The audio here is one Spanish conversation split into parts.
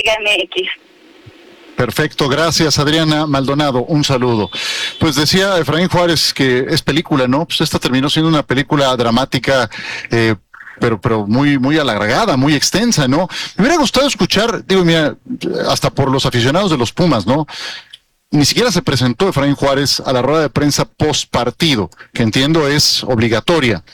Liga MX. Perfecto, gracias Adriana Maldonado, un saludo. Pues decía Efraín Juárez que es película, ¿no? Pues esta terminó siendo una película dramática, pero muy alargada, muy extensa, ¿no? Me hubiera gustado escuchar, digo, mira, hasta por los aficionados de los Pumas, ¿no? Ni siquiera se presentó Efraín Juárez a la rueda de prensa post partido, que entiendo es obligatoria.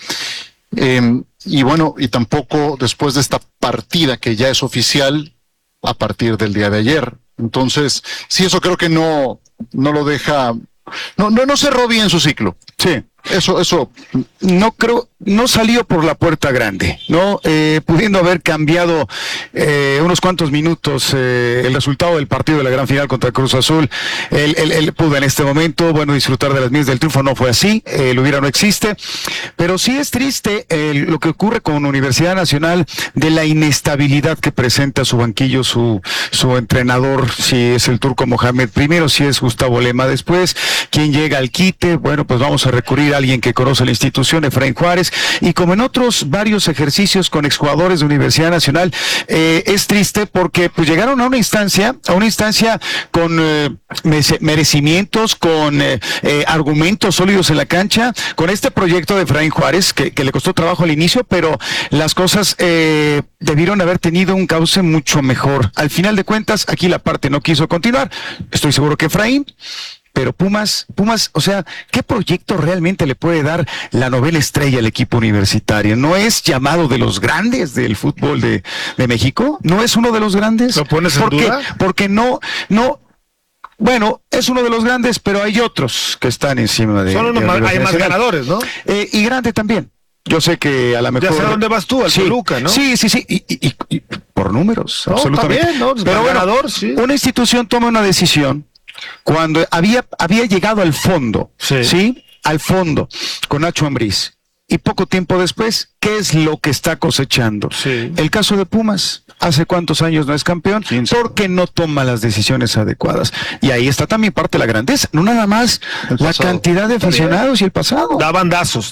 Y bueno, y tampoco después de esta partida que ya es oficial a partir del día de ayer. Entonces, sí, eso creo que no lo deja, no cerró bien su ciclo. Sí. Eso. No salió por la puerta grande, ¿no? Pudiendo haber cambiado unos cuantos minutos el resultado del partido de la gran final contra Cruz Azul, él pudo en este momento, bueno, disfrutar de las mieles del triunfo. No fue así, lo hubiera no existe, pero sí es triste lo que ocurre con Universidad Nacional, de la inestabilidad que presenta su banquillo, su entrenador, si es el Turco Mohamed primero, si es Gustavo Lema después, quien llega al quite. Bueno, pues vamos a recurrir a alguien que conoce la institución, Efraín Juárez, y como en otros varios ejercicios con exjugadores de Universidad Nacional, es triste porque pues llegaron a una instancia con merecimientos, con argumentos sólidos en la cancha, con este proyecto de Efraín Juárez, que le costó trabajo al inicio, pero las cosas debieron haber tenido un cauce mucho mejor. Al final de cuentas, aquí la parte no quiso continuar. Estoy seguro que Efraín, pero Pumas, o sea, ¿qué proyecto realmente le puede dar la novela estrella al equipo universitario? ¿No es llamado de los grandes del fútbol de México? ¿No es uno de los grandes? ¿Lo pones en duda? Porque no, bueno, es uno de los grandes, pero hay otros que están encima de... Hay más ganadores, ¿no? Y grande también. Yo sé que a lo mejor... Ya sé a dónde vas tú, al Toluca, ¿no? Sí, y por números, no, absolutamente. Está bien, ¿no? Pero ganador, bueno, sí. Una institución toma una decisión cuando había llegado al fondo, ¿sí? Al fondo, con Nacho Ambriz. Y poco tiempo después, ¿qué es lo que está cosechando? Sí. El caso de Pumas. ¿Hace cuántos años no es campeón? 15. Porque no toma las decisiones adecuadas. Y ahí está también parte de la grandeza. No nada más la cantidad de aficionados y el pasado. Da bandazos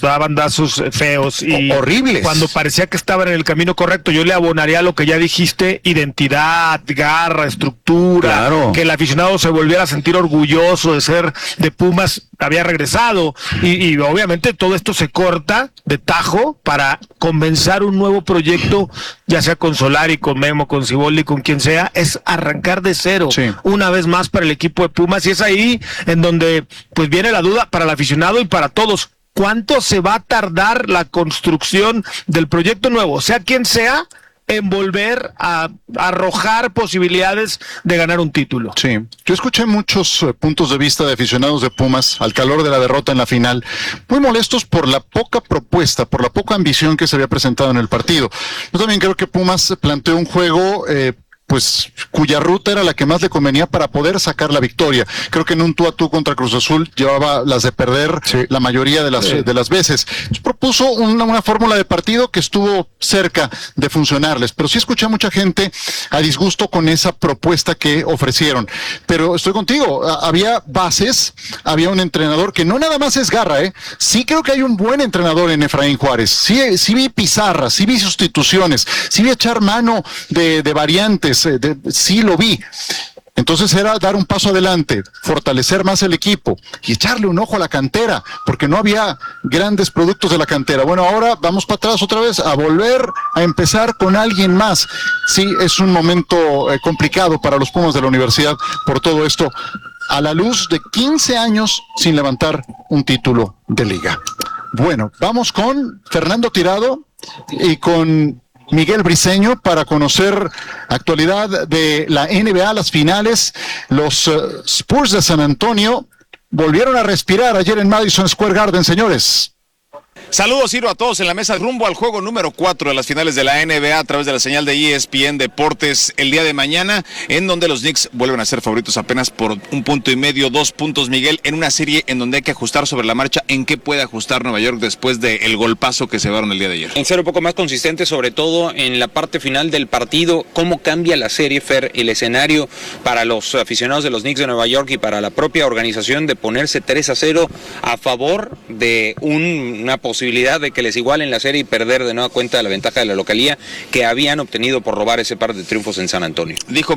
feos y horribles. Cuando parecía que estaban en el camino correcto, yo le abonaría lo que ya dijiste: identidad, garra, estructura, claro. Que el aficionado se volviera a sentir orgulloso de ser de Pumas, había regresado, y obviamente todo esto se corta de tajo para comenzar un nuevo proyecto, ya sea con Solari, con Memo, con Siboldi, con quien sea. Es arrancar de cero, una vez más para el equipo de Pumas, y es ahí en donde pues viene la duda para el aficionado y para todos: ¿cuánto se va a tardar la construcción del proyecto nuevo, sea quien sea, en volver a arrojar posibilidades de ganar un título? Sí, yo escuché muchos puntos de vista de aficionados de Pumas al calor de la derrota en la final, muy molestos por la poca propuesta, por la poca ambición que se había presentado en el partido. Yo también creo que Pumas planteó un juego pues cuya ruta era la que más le convenía para poder sacar la victoria. Creo que en un tú a tú contra Cruz Azul llevaba las de perder la mayoría de las veces. Propuso una fórmula de partido que estuvo cerca de funcionarles, pero sí escuché a mucha gente a disgusto con esa propuesta que ofrecieron. Pero estoy contigo, había bases, había un entrenador que no nada más es garra, sí creo que hay un buen entrenador en Efraín Juárez. Sí vi pizarras, sí vi sustituciones, sí vi echar mano de variantes. Sí lo vi. Entonces era dar un paso adelante, fortalecer más el equipo y echarle un ojo a la cantera, porque no había grandes productos de la cantera. Bueno, ahora vamos para atrás otra vez, a volver a empezar con alguien más. Sí, es un momento complicado para los Pumas de la universidad por todo esto, a la luz de 15 años sin levantar un título de liga. Bueno, vamos con Fernando Tirado y con Miguel Briceño para conocer actualidad de la NBA, las finales. Los Spurs de San Antonio volvieron a respirar ayer en Madison Square Garden, señores. Saludos, Ciro, a todos en la mesa, rumbo al juego número 4 de las finales de la NBA a través de la señal de ESPN Deportes el día de mañana, en donde los Knicks vuelven a ser favoritos apenas por 1,5 puntos, 2 puntos, Miguel, en una serie en donde hay que ajustar sobre la marcha. ¿En qué puede ajustar Nueva York después del golpazo que se dieron el día de ayer? En ser un poco más consistente, sobre todo en la parte final del partido. ¿Cómo cambia la serie, Fer, el escenario para los aficionados de los Knicks de Nueva York y para la propia organización de ponerse 3-0 a favor de una posibilidad de que les igualen la serie y perder de nueva cuenta la ventaja de la localía que habían obtenido por robar ese par de triunfos en San Antonio? Dijo